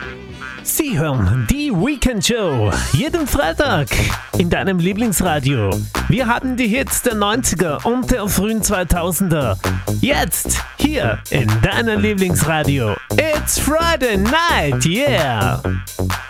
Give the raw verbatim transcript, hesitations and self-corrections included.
Sie hören die Weekend Show jeden Freitag in deinem Lieblingsradio. Wir haben die Hits der neunziger und der frühen zweitausender. Jetzt hier in deinem Lieblingsradio. It's Friday night, yeah!